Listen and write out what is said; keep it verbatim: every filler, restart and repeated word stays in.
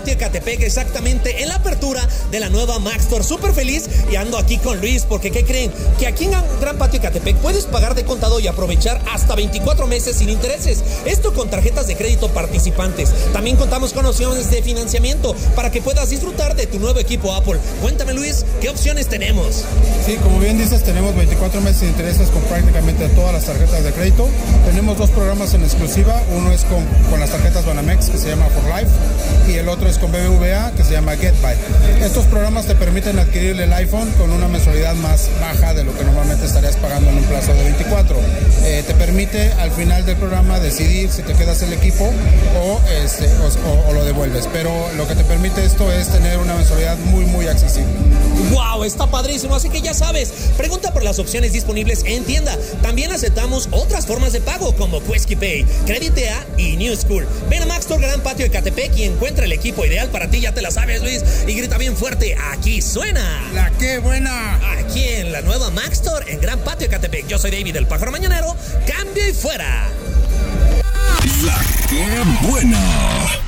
Patio Ecatepec, exactamente en la apertura de la nueva Mac Store. Súper feliz y ando aquí con Luis porque ¿qué creen? Que aquí en Gran Patio Ecatepec puedes pagar de contado y aprovechar hasta veinticuatro meses sin intereses. Esto con tarjetas de crédito participantes. También contamos con opciones de financiamiento para que puedas disfrutar de tu nuevo equipo Apple. Cuéntame, Luis, ¿qué opciones tenemos? Sí, como bien dices, tenemos veinticuatro meses sin intereses con prácticamente todas las tarjetas de crédito. Tenemos dos programas en exclusiva. Uno es con, con las tarjetas Banamex, que se llama For Life, y el otro es con B B V A, que se llama Get By. Estos programas te permiten adquirir el iPhone con una mensualidad más baja de lo que normalmente estarías pagando en un plazo de veinticuatro. Eh, te permite al final del programa decidir si te quedas el equipo o, este, o, o, o lo devuelves. Pero lo que te permite esto es tener una mensualidad muy, muy accesible. ¡Wow! Está padrísimo, así que ya sabes, pregunta por las opciones disponibles en tienda. También aceptamos otras formas de pago como QuesquiPay, Creditea y New School. Ven a Mac Store Gran Patio Ecatepec y encuentra el equipo ideal para ti, ya te la sabes, Luis. Y grita bien fuerte, aquí suena ¡La qué buena! Aquí en la nueva Mac Store en Gran Patio Ecatepec. Yo soy David, el pájaro mañanero. Cambio y fuera. La qué buena.